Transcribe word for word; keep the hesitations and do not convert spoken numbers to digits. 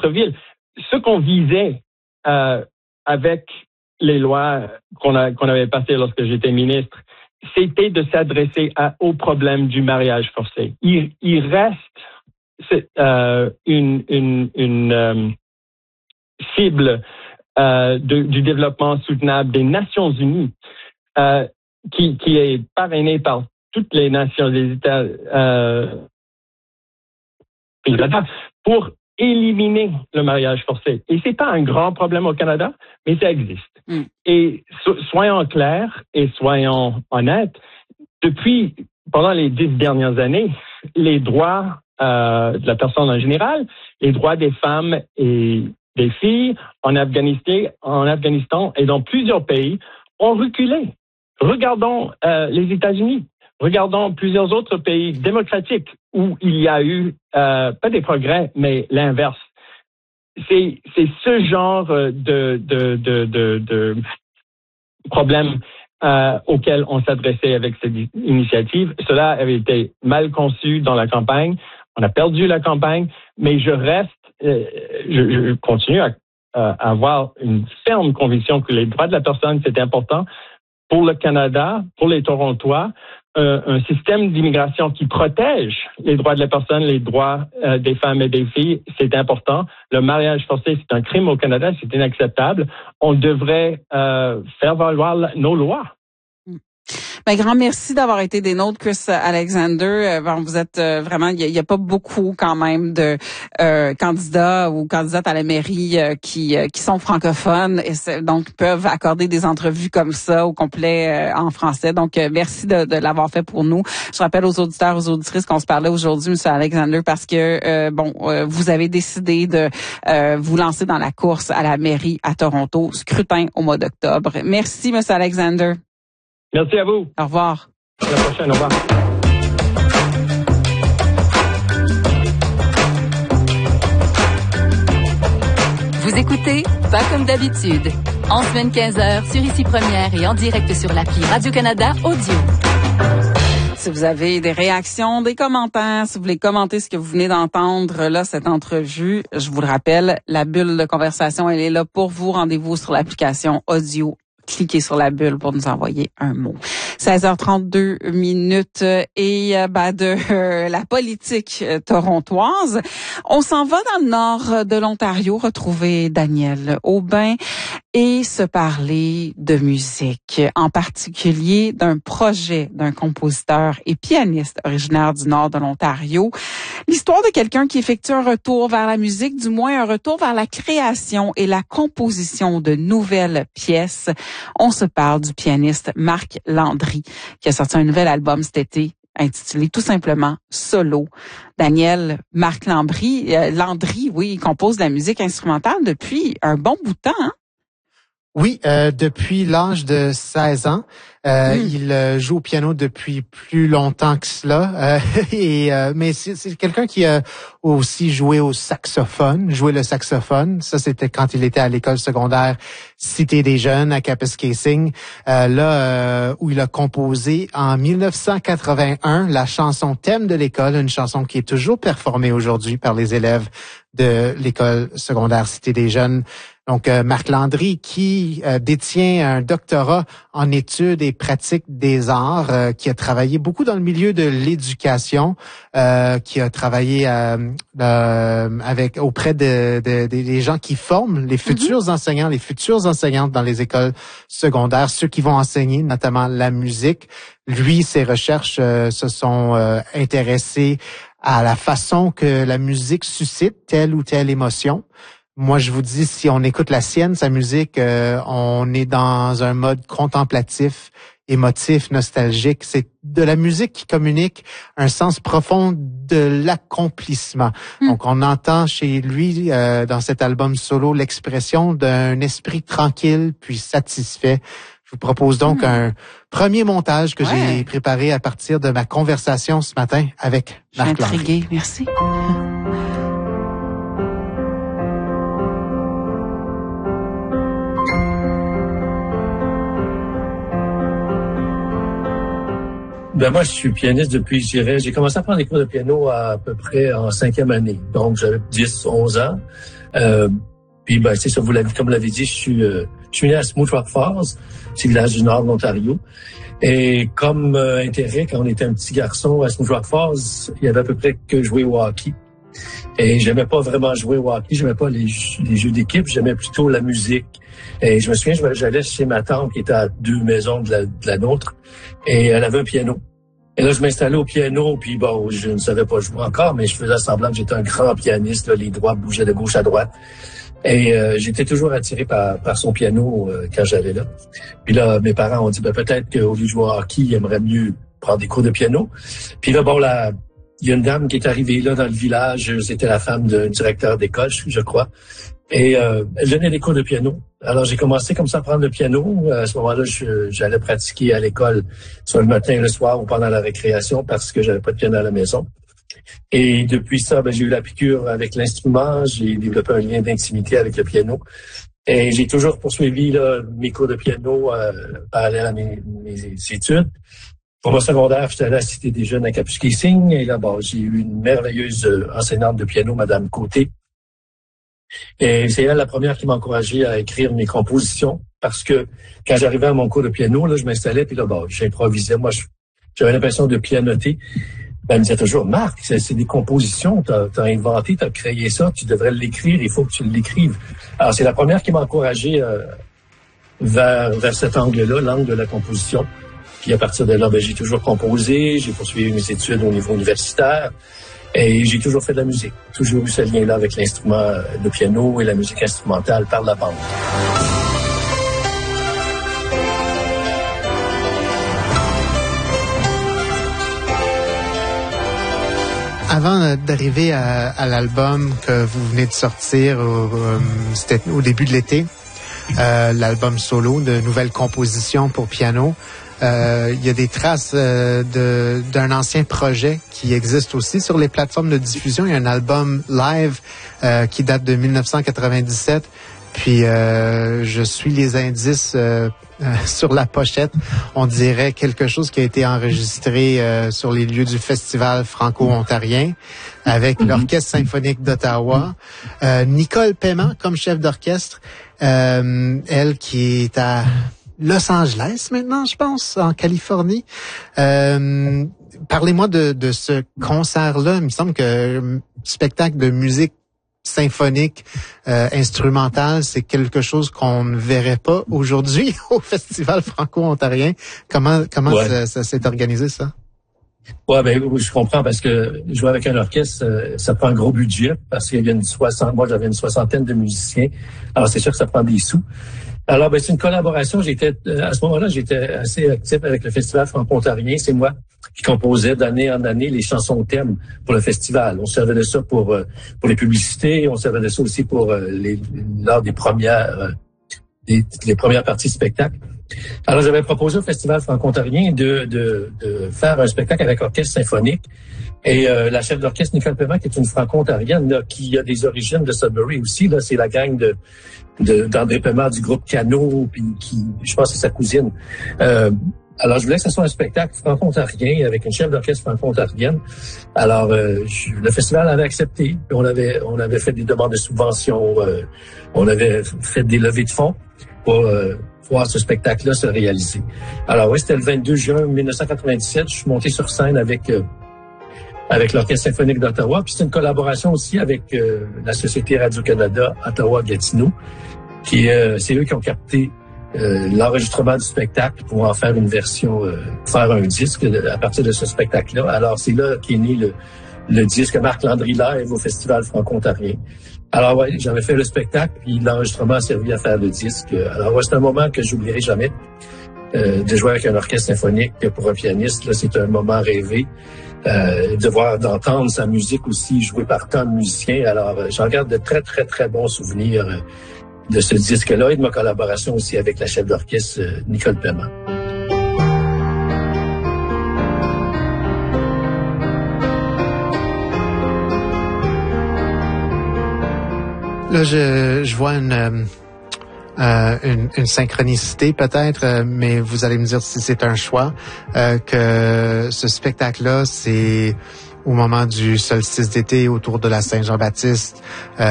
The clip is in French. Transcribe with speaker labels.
Speaker 1: centre-ville. Ce qu'on visait euh, avec les lois qu'on a qu'on avait passées lorsque j'étais ministre, c'était de s'adresser à, au problème du mariage forcé. Il, il reste euh, une, une, une euh, cible euh, de, du développement soutenable des Nations Unies euh, qui, qui est parrainée par toutes les nations des États euh, pour éliminer le mariage forcé. Et c'est pas un grand problème au Canada, mais ça existe. Mm. Et so, soyons clairs et soyons honnêtes, depuis, pendant les dix dernières années, les droits euh, de la personne en général, les droits des femmes et des filles en Afghanistan, en Afghanistan et dans plusieurs pays ont reculé. Regardons euh, les États-Unis. Regardons plusieurs autres pays démocratiques où il y a eu, euh, pas des progrès, mais l'inverse. C'est, c'est ce genre de, de, de, de, de problème euh, auquel on s'adressait avec cette initiative. Cela avait été mal conçu dans la campagne. On a perdu la campagne, mais je reste, euh, je, je continue à, à avoir une ferme conviction que les droits de la personne, c'est important pour le Canada, pour les Torontois. Euh, un système d'immigration qui protège les droits de la personne, les droits euh, des femmes et des filles, c'est important. Le mariage forcé, c'est un crime au Canada, c'est inacceptable. On devrait euh, faire valoir nos lois.
Speaker 2: Ben, grand merci d'avoir été des nôtres, Chris Alexander. Bon, vous êtes euh, vraiment, il y, y a pas beaucoup quand même de euh, candidats ou candidates à la mairie euh, qui euh, qui sont francophones et donc peuvent accorder des entrevues comme ça au complet euh, en français. Donc, euh, merci de, de l'avoir fait pour nous. Je rappelle aux auditeurs, aux auditrices qu'on se parlait aujourd'hui, M. Alexander, parce que euh, bon, euh, vous avez décidé de euh, vous lancer dans la course à la mairie à Toronto, scrutin au mois d'octobre. Merci, M. Alexander.
Speaker 1: Merci à vous.
Speaker 2: Au revoir.
Speaker 1: À la prochaine. Au revoir.
Speaker 3: Vous écoutez Pas comme d'habitude. En semaine quinze heures sur Ici Première et en direct sur l'appli Radio-Canada Audio.
Speaker 2: Si vous avez des réactions, des commentaires, si vous voulez commenter ce que vous venez d'entendre, là, cette entrevue, je vous le rappelle, la bulle de conversation, elle est là pour vous. Rendez-vous sur l'application audio. Cliquez sur la bulle pour nous envoyer un mot. seize heures trente-deux minutes et euh, ben, de euh, la politique euh, torontoise. On s'en va dans le nord de l'Ontario retrouver Daniel Aubin et se parler de musique, en particulier d'un projet d'un compositeur et pianiste originaire du nord de l'Ontario. L'histoire de quelqu'un qui effectue un retour vers la musique, du moins un retour vers la création et la composition de nouvelles pièces. On se parle du pianiste Marc Landry, qui a sorti un nouvel album cet été, intitulé tout simplement Solo. Daniel, Marc Landry, euh, Landry, oui, il compose de la musique instrumentale depuis un bon bout de temps, hein?
Speaker 4: Oui, euh, depuis l'âge de seize ans. Euh, mmh. Il euh, joue au piano depuis plus longtemps que cela. Euh, et euh, mais c'est, c'est quelqu'un qui a aussi joué au saxophone, joué le saxophone. Ça, c'était quand il était à l'école secondaire Cité des Jeunes à Kapuskasing. Euh, là, euh, où il a composé en dix-neuf cent quatre-vingt-un la chanson thème de l'école, une chanson qui est toujours performée aujourd'hui par les élèves de l'école secondaire Cité des Jeunes. Donc, euh, Marc Landry, qui euh, détient un doctorat en études et pratiques des arts, euh, qui a travaillé beaucoup dans le milieu de l'éducation, euh, qui a travaillé euh, euh, avec auprès de, de, de des gens qui forment les futurs mm-hmm. enseignants, les futures enseignantes dans les écoles secondaires, ceux qui vont enseigner notamment la musique. Lui, ses recherches euh, se sont euh, intéressées à la façon que la musique suscite telle ou telle émotion. Moi, je vous dis, si on écoute la sienne, sa musique, euh, on est dans un mode contemplatif, émotif, nostalgique. C'est de la musique qui communique un sens profond de l'accomplissement. Mmh. Donc, on entend chez lui, euh, dans cet album solo, l'expression d'un esprit tranquille puis satisfait. Je vous propose donc mmh. un premier montage que ouais. j'ai préparé à partir de ma conversation ce matin avec Marc Landry.
Speaker 2: Intriguée, merci.
Speaker 5: Ben moi, je suis pianiste depuis, je dirais, j'ai commencé à prendre des cours de piano à, à peu près en cinquième année. Donc, j'avais dix, onze ans. Euh, puis, ben, c'est ça, vous l'avez, comme vous l'avez dit, je suis, euh, je suis né à Smooth Rock Falls, c'est le village du nord de l'Ontario. Et comme euh, intérêt, quand on était un petit garçon à Smooth Rock Falls, il y avait à peu près que jouer au hockey. Et j'aimais pas vraiment jouer au hockey, j'aimais pas les, les jeux d'équipe, j'aimais plutôt la musique. Et je me souviens, j'allais chez ma tante qui était à deux maisons de la, de la nôtre, et elle avait un piano. Et là, je m'installais au piano, puis bon, je ne savais pas jouer encore, mais je faisais semblant que j'étais un grand pianiste, là, les doigts bougeaient de gauche à droite. Et euh, j'étais toujours attiré par, par son piano euh, quand j'allais là. Puis là, mes parents ont dit, ben, peut-être qu'au lieu de jouer au hockey, ils aimeraient mieux prendre des cours de piano. Puis là, bon, la... il y a une dame qui est arrivée là dans le village, c'était la femme d'un directeur d'école, je crois, et euh, elle donnait des cours de piano. Alors j'ai commencé comme ça à prendre le piano. À ce moment-là, je, j'allais pratiquer à l'école, soit le matin, le soir ou pendant la récréation, parce que j'avais pas de piano à la maison. Et depuis ça, ben, j'ai eu la piqûre avec l'instrument, j'ai développé un lien d'intimité avec le piano. Et j'ai toujours poursuivi là, mes cours de piano euh, parallèles à mes, mes études. Pour mon secondaire, j'étais allé à la Cité des Jeunes à Kapuskasing, et là, bon, j'ai eu une merveilleuse euh, enseignante de piano, Madame Côté. Et c'est elle la première qui m'a encouragé à écrire mes compositions, parce que quand j'arrivais à mon cours de piano, là, je m'installais, puis là, bon, j'improvisais. Moi, je, j'avais l'impression de pianoter. Ben, elle me disait toujours, Marc, c'est, c'est des compositions, t'as, t'as inventé, t'as créé ça, tu devrais l'écrire, il faut que tu l'écrives. Alors, c'est la première qui m'a encouragé euh, vers, vers cet angle-là, l'angle de la composition. Puis à partir de là, ben, j'ai toujours composé, j'ai poursuivi mes études au niveau universitaire et j'ai toujours fait de la musique. Toujours eu ce lien-là avec l'instrument, le piano et la musique instrumentale par la bande.
Speaker 4: Avant d'arriver à, à l'album que vous venez de sortir, au, c'était au début de l'été, euh, l'album solo de nouvelles compositions pour piano, Euh, il y a des traces euh, de, d'un ancien projet qui existe aussi sur les plateformes de diffusion. Il y a un album live euh, qui date de dix-neuf cent quatre-vingt-dix-sept. Puis euh, je suis les indices euh, euh, sur la pochette. On dirait quelque chose qui a été enregistré euh, sur les lieux du Festival franco-ontarien avec mm-hmm. l'Orchestre symphonique d'Ottawa. Euh, Nicole Paiement comme chef d'orchestre. Euh, elle qui est à Los Angeles maintenant, je pense, en Californie. Euh, parlez-moi de, de ce concert-là. Il me semble que un spectacle de musique symphonique, euh, instrumentale, c'est quelque chose qu'on ne verrait pas aujourd'hui au Festival franco-ontarien. Comment comment ouais. ça, ça s'est organisé, ça?
Speaker 5: Ouais, ben je comprends, parce que jouer avec un orchestre, ça prend un gros budget, parce qu'il y a une soixante, moi j'avais une soixantaine de musiciens. Alors c'est sûr que ça prend des sous. Alors, ben, c'est une collaboration. J'étais, à ce moment-là, j'étais assez actif avec le Festival franco-ontarien. C'est moi qui composais d'année en année les chansons thèmes pour le festival. On servait de ça pour, pour les publicités. On servait de ça aussi pour les, lors des premières, des, les premières parties de spectacle. Alors, j'avais proposé au Festival franco-ontarien de, de, de faire un spectacle avec orchestre symphonique. Et euh, la chef d'orchestre, Nicole Paiement, qui est une franco-ontarienne, là, qui a des origines de Sudbury aussi, là, c'est la gang de, de d'André Paiement du groupe Cano, puis qui, je pense que c'est sa cousine. Euh, alors, je voulais que ce soit un spectacle franco-ontarien avec une chef d'orchestre franco-ontarienne. Alors, euh, je, le festival avait accepté. Puis on avait, on avait fait des demandes de subventions. Euh, on avait fait des levées de fonds pour euh, voir ce spectacle-là se réaliser. Alors, oui, c'était le vingt-deux juin dix-neuf cent quatre-vingt-dix-sept. Je suis monté sur scène avec euh, avec l'Orchestre symphonique d'Ottawa. Puis c'est une collaboration aussi avec euh, la Société Radio-Canada Ottawa-Gatineau, qui euh, c'est eux qui ont capté euh, l'enregistrement du spectacle pour en faire une version, euh, faire un disque de, à partir de ce spectacle-là. Alors c'est là qu'est né le, le disque Marc Landry Live au Festival franco-ontarien. Alors ouais, j'avais fait le spectacle, puis l'enregistrement a servi à faire le disque. Alors ouais, c'est un moment que j'oublierai jamais. Euh, de jouer avec un orchestre symphonique pour un pianiste, là, c'est un moment rêvé. Euh, de voir, d'entendre sa musique aussi jouée par tant de musiciens. Alors, euh, j'en garde de très, très, très bons souvenirs euh, de ce disque-là et de ma collaboration aussi avec la chef d'orchestre euh, Nicole Paiement.
Speaker 4: Là, je, je vois une, euh, une, une synchronicité peut-être, euh, mais vous allez me dire si c'est un choix, euh, que ce spectacle-là, c'est au moment du solstice d'été autour de la Saint-Jean-Baptiste. Euh,